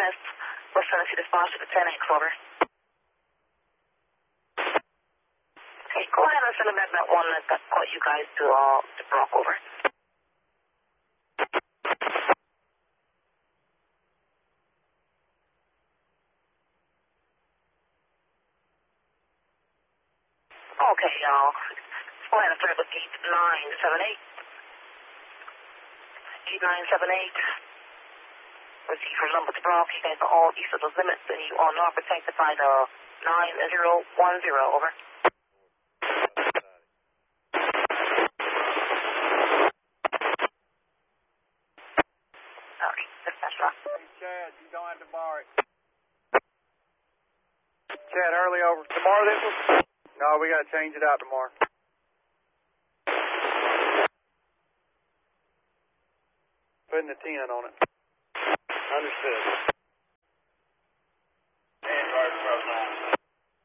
NS, West Tennessee dispatch to the 10X, over. Okay, go ahead and send a med 1 that caught you guys to Brock, over. Okay, y'all. Go ahead and start with gate 978. Gate 978. Receive from number to Brock. You guys are all east of those limits, and you are not protected by the 9010, over. Sorry, dispatch Rock. Hey, Chad, you don't have to bar it. Chad Hurley, over. Tomorrow this one? No, we got to change it out tomorrow. Putting the 10 on it. Understood.